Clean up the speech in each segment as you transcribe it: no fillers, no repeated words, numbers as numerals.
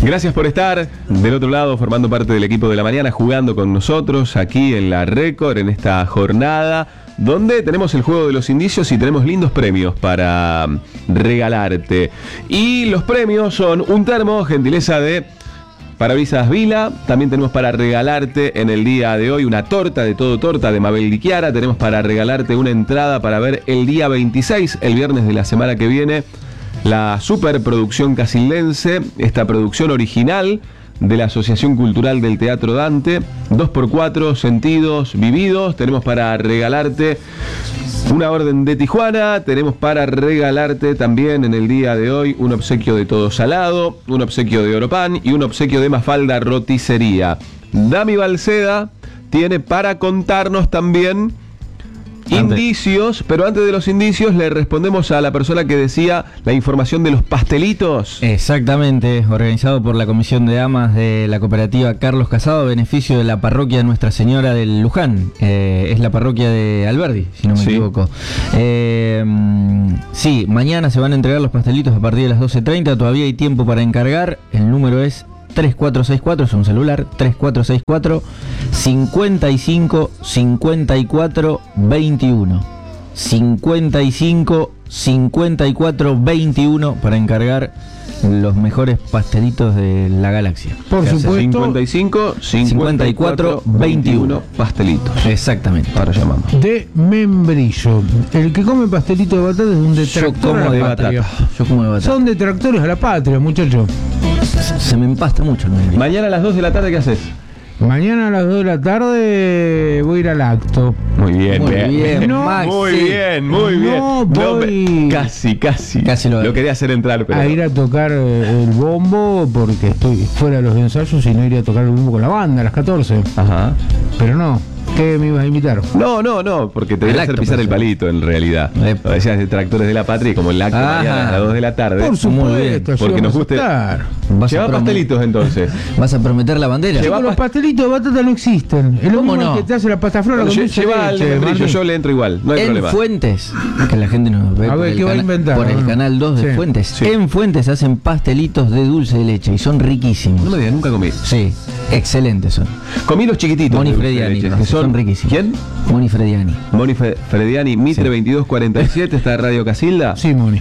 Gracias por estar del otro lado, formando parte del equipo de la mañana, jugando con nosotros aquí en la Récord, en esta jornada, donde tenemos el juego de los indicios y tenemos lindos premios para regalarte. Y los premios son un termo, gentileza de Parabrisas Vila. También tenemos para regalarte en el día de hoy una torta de Todo Torta de Mabel Di Chiara. Tenemos para regalarte una entrada para ver el día 26, el viernes de la semana que viene, la superproducción casildense, esta producción original de la Asociación Cultural del Teatro Dante, 2x4 sentidos vividos. Tenemos para regalarte una orden de Tijuana, tenemos para regalarte también en el día de hoy un obsequio de Todo Salado, un obsequio de Oropan y un obsequio de Mafalda Roticería. Dami Balceda tiene para contarnos también indicios, pero antes de los indicios le respondemos a la persona que decía la información de los pastelitos. Exactamente, organizado por la Comisión de Damas de la Cooperativa Carlos Casado, a beneficio de la parroquia Nuestra Señora del Luján. Es la parroquia de Alberdi, si no me equivoco. Sí, mañana se van a entregar los pastelitos a partir de las 12:30, todavía hay tiempo para encargar. El número es 3464, es un celular, 3464 55 54 21. 55 54 21 para encargar los mejores pastelitos de la galaxia. Por supuesto. 55 54 21 pastelitos. Exactamente. Ahora llamamos. De membrillo. El que come pastelito de batata es un detractor a la patria. Yo como de batata. Son detractores a la patria, muchachos. Se me empasta mucho el membrillo. Mañana a las 2 de la tarde, ¿qué haces? Mañana a las 2 de la tarde voy a ir al acto. Muy bien, Muy bien, No, Maxi. muy bien, muy bien. No voy Casi lo quería hacer entrar, pero a ir a tocar el bombo porque estoy fuera de los ensayos y no iría a tocar el bombo con la banda a las 14. Ajá. Pero no, ¿qué me ibas a invitar? No, porque te voy a hacer acto, pisar el parece. palito en realidad. Epa. Lo decías detractores de la patria y como el acto mañana a las 2 de la tarde. Por supuesto, porque yo nos vamos a guste. estar. Lleva pastelitos entonces. ¿Vas a prometer la bandera? Chicos, los pastelitos de batata no existen. Es lo ¿Cómo mismo no? que te hace la pasta flora con dulce de Lleva el leche, membrillo, Martín. yo le entro igual, no hay En problema. Fuentes, que la gente nos ve A por ver, el ¿qué va a inventar? por el ¿No? canal 2 de Sí. Fuentes. Sí. En Fuentes hacen pastelitos de dulce de leche y son riquísimos. No me digas, nunca comí. Sí, excelentes son. Comí los chiquititos. Moni de dulce de Frediani, leche, no, que son riquísimos. ¿Quién? Moni Frediani. Moni Frediani, Mitre Sí. 2247, está de Radio Casilda. Sí, Moni.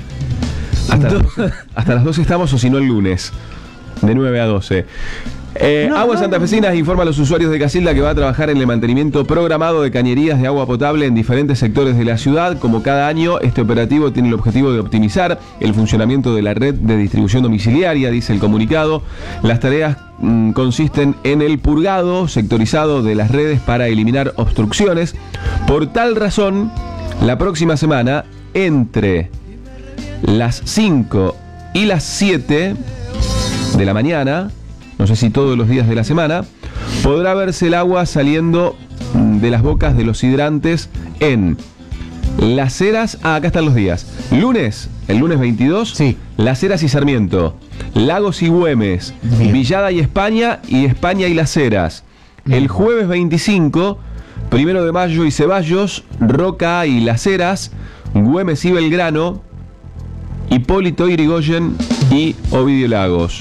Hasta las 12 estamos, o si no el lunes, de 9 a 12. Aguas Santafesinas informa a los usuarios de Casilda que va a trabajar en el mantenimiento programado de cañerías de agua potable en diferentes sectores de la ciudad. Como cada año, este operativo tiene el objetivo de optimizar el funcionamiento de la red de distribución domiciliaria, dice el comunicado. Las tareas consisten en el purgado sectorizado de las redes para eliminar obstrucciones. Por tal razón, la próxima semana, entre las 5 y las 7 de la mañana, no sé si todos los días de la semana, podrá verse el agua saliendo de las bocas de los hidrantes en Las Heras. Acá están los días. Lunes, el lunes 22, Sí. Las Heras y Sarmiento, Lagos y Güemes, Bien. Villada y España y Las Heras. El jueves 25, 1 de Mayo y Ceballos, Roca y Las Heras, Güemes y Belgrano, Hipólito Yrigoyen y Ovidio Lagos.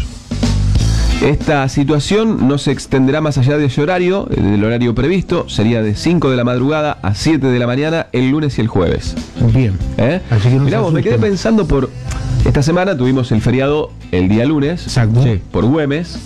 Esta situación no se extenderá más allá de ese horario, del horario previsto, sería de 5 de la madrugada a 7 de la mañana el lunes y el jueves. Bien. Mirá Así que no se vos, me asusten. quedé pensando por... Esta semana tuvimos el feriado el día lunes, Exacto. Sí. por Güemes,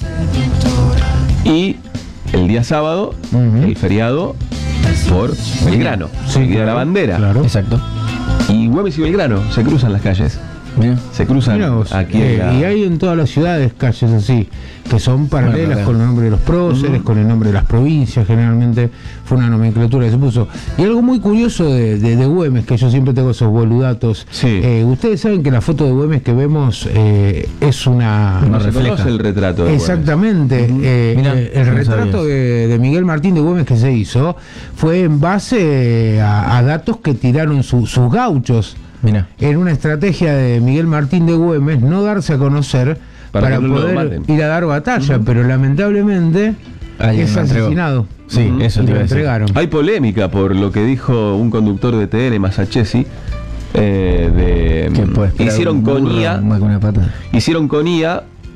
y el día sábado, Ujú. el feriado por Belgrano, Sí, el día de la claro, bandera. Claro. Exacto. Y Güemes y Belgrano se cruzan las calles. Mira. Se cruzan Mirá vos, aquí en la... y hay en todas las ciudades calles así, que son paralelas Bueno, con el nombre de los próceres, con el nombre de las provincias, generalmente fue una nomenclatura que se puso. Y algo muy curioso de Güemes, que yo siempre tengo esos boludatos. Sí. Ustedes saben que la foto de Güemes que vemos es una... No se refleja. conoce el retrato de Güemes. Exactamente. Mirá, El no retrato sabías. de Miguel Martín de Güemes que se hizo fue en base a datos que tiraron sus gauchos. Mira. En una estrategia de Miguel Martín de Güemes, no darse a conocer Para para que no lo poder maten. ir a dar batalla, pero lamentablemente Alguien es lo entregó. asesinado. Sí, Ujú. eso Y te lo iba a decir. entregaron. Hay polémica por lo que dijo un conductor de TN, Masachesi, Que puede esperar hicieron un con burro IA, más que una pata. hicieron con IA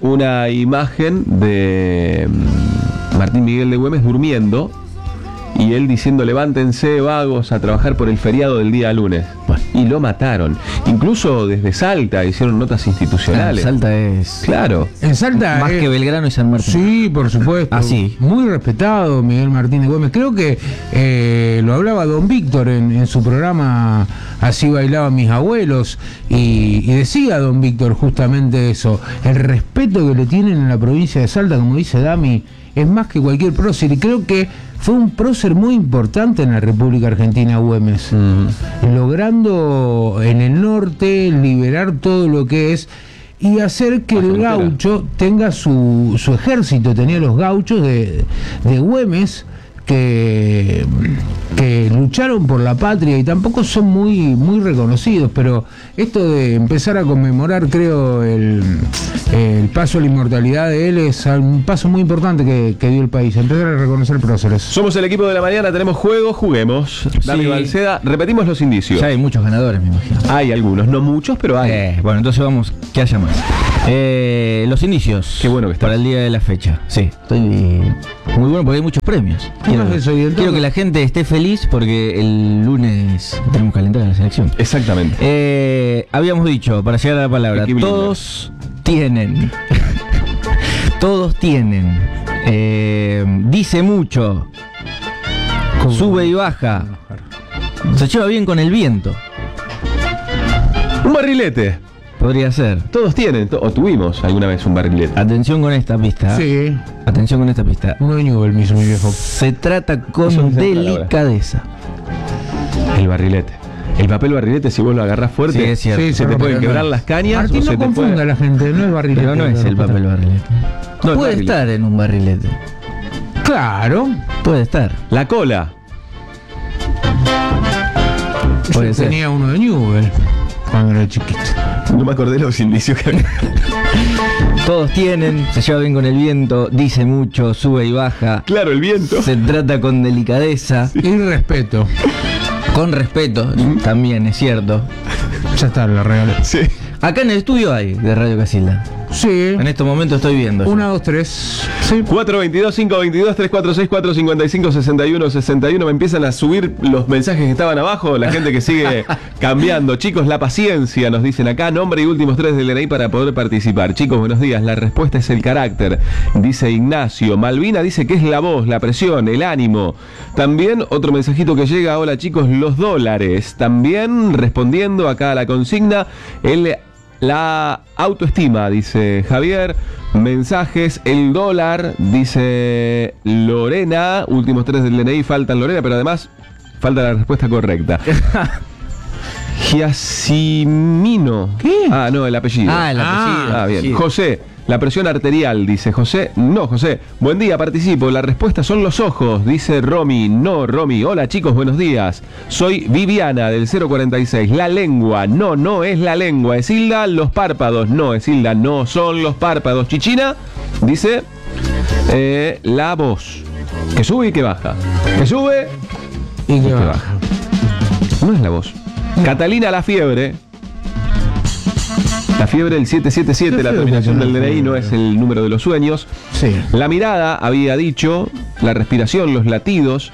una imagen de Martín Miguel de Güemes durmiendo y él diciendo: levántense, vagos, a trabajar por el feriado del día lunes. Y lo mataron. Incluso desde Salta hicieron notas institucionales. Salta es... Claro. En Salta Más que Belgrano y San Martín. Sí, por supuesto. Así. Muy respetado Miguel Martínez Gómez. Creo que lo hablaba don Víctor en su programa Así bailaban mis abuelos. Y decía don Víctor justamente eso. El respeto que le tienen en la provincia de Salta, como dice Dami, es más que cualquier prócer. Y creo que fue un prócer muy importante en la República Argentina, Güemes, logrando en el norte liberar todo lo que es y hacer que el gaucho tenga su ejército. Tenía los gauchos de Güemes que lucharon por la patria y tampoco son muy reconocidos, pero esto de empezar a conmemorar, creo, el paso a la inmortalidad de él es un paso muy importante que dio el país, empezar a reconocer próceres. Somos el equipo de la mañana, tenemos juego, juguemos. Dami Balceda, repetimos los indicios. Ya hay muchos ganadores, me imagino. Hay algunos, no muchos, pero hay. Bueno, entonces vamos, que haya más. Los indicios. Qué bueno que está. Para el día de la fecha. Sí, estoy muy bueno porque hay muchos premios. Quiero que la gente esté feliz porque el lunes tenemos calentar en la selección. Exactamente. Habíamos dicho, para llegar a la palabra, todos tienen. Todos tienen. Dice mucho. Sube y baja. Se lleva bien con el viento. Un barrilete. Podría ser. Todos tienen, o tuvimos alguna vez un barrilete. Atención con esta pista. Sí. Atención con esta pista. Uno de Newell, mi viejo. Se trata con delicadeza. El barrilete. El papel barrilete, si vos lo agarrás fuerte, sí, es cierto. Sí, se te pueden quebrar las cañas. Martín, o no se confunda a la gente, no es barrilete. Pero no es el papel barrilete. No, puede estar en un barrilete. Claro. Puede estar. La cola. Yo tenía uno de Newell cuando era chiquito. No me acordé los indicios que había. Todos tienen, se lleva bien con el viento, dice mucho, sube y baja. Claro, el viento. Se trata con delicadeza. Sí. Y respeto. Con respeto, también es cierto. Ya está, la real. Sí. Acá en el estudio hay de Radio Casilda. Sí. En estos momentos estoy viendo. 1, 2, 3. Sí. 422-522-3464-5561-61. Me empiezan a subir los mensajes que estaban abajo. La gente que sigue cambiando. Chicos, la paciencia, nos dicen acá. Nombre y últimos 3 del DNI para poder participar. Chicos, buenos días. La respuesta es el carácter, dice Ignacio. Malvina dice que es la voz, la presión, el ánimo. También otro mensajito que llega. Hola chicos, los dólares. También respondiendo acá a la consigna, la autoestima, dice Javier. Mensajes, el dólar, dice Lorena. Últimos 3 del DNI faltan, Lorena, pero además falta la respuesta correcta. Giacimino. ¿Qué? Ah, no, el apellido. El apellido. Ah, bien. Sí. José, la presión arterial, dice José. No, José. Buen día, participo. La respuesta son los ojos, dice Romy. No, Romy. Hola, chicos, buenos días. Soy Viviana, del 046. La lengua. No, no es la lengua. Es Hilda, los párpados. No, es Hilda, no son los párpados. Chichina, dice la voz. Que sube y que baja. Que sube Y que baja. baja. No es la voz. Catalina, la fiebre. La fiebre, el 777, la terminación del DNI, no es el número de los sueños. Sí. La mirada, había dicho. La respiración, los latidos.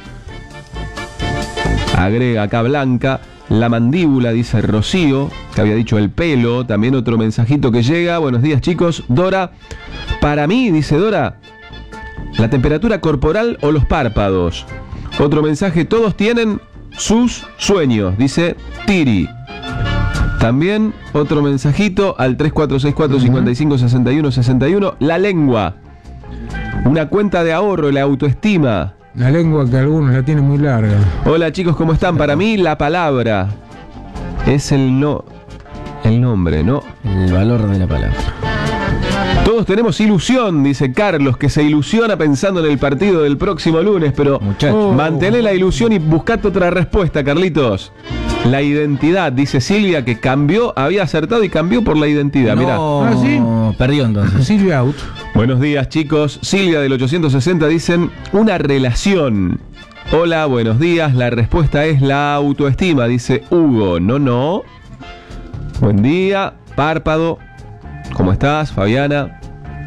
Agrega acá Blanca. La mandíbula, dice Rocío, que había dicho el pelo. También otro mensajito que llega. Buenos días, chicos. Dora, para mí, dice Dora, la temperatura corporal o los párpados. Otro mensaje, todos tienen sus sueños, dice Tiri. También otro mensajito al 3464-5561-61. La lengua. Una cuenta de ahorro, la autoestima. La lengua que algunos la tienen muy larga. Hola chicos, ¿cómo están? Para mí la palabra es el nombre, ¿no? El valor de la palabra. Todos tenemos ilusión, dice Carlos, que se ilusiona pensando en el partido del próximo lunes, pero Muchacho. mantené la ilusión y buscate otra respuesta, Carlitos. La identidad, dice Silvia, que cambió, había acertado y cambió por la identidad. Mirá. Ah, ¿sí? Perdió entonces. Silvia out. Buenos días, chicos. Silvia del 860 dicen una relación. Hola, buenos días. La respuesta es la autoestima, dice Hugo. No. Buen día. Párpado. ¿Cómo estás, Fabiana?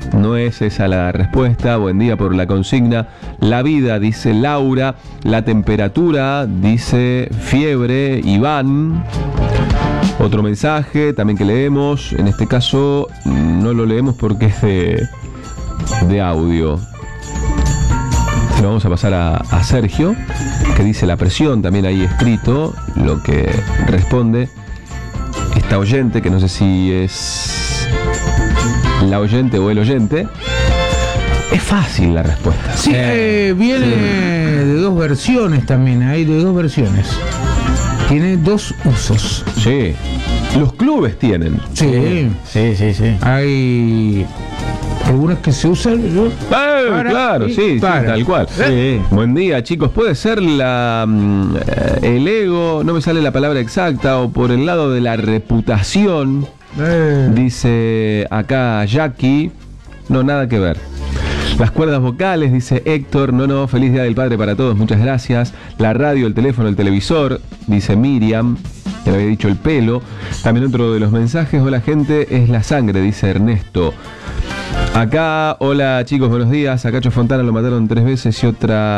No es esa la respuesta. Buen día por la consigna. La vida, dice Laura. La temperatura, dice fiebre, Iván. Otro mensaje también que leemos. En este caso no lo leemos porque es de audio. Se lo vamos a pasar a Sergio, que dice la presión, también ahí escrito lo que responde esta oyente, que no sé si es la oyente o el oyente. Es fácil la respuesta. Sí, viene de dos versiones también, hay de dos versiones. Tiene dos usos. Sí. Los clubes tienen. Sí. Hay algunas que se usan. Claro, sí, tal cual. Sí. Buen día, chicos. Puede ser el ego, no me sale la palabra exacta, o por el lado de la reputación. Dice acá Jackie. No, nada que ver. Las cuerdas vocales, dice Héctor. No, feliz Día del Padre para todos, muchas gracias. La radio, el teléfono, el televisor, dice Miriam. Que le había dicho el pelo. También otro de los mensajes. Hola gente, es la sangre, dice Ernesto. Acá, hola chicos, buenos días. A Cacho Fontana lo mataron 3 veces y otra